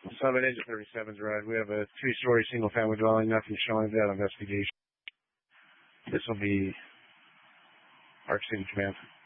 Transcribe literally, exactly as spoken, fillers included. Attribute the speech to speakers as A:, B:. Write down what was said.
A: Summit Engine thirty-seven's right. We have a three-story single-family dwelling. Nothing showing of that investigation. This will be Arc City Command.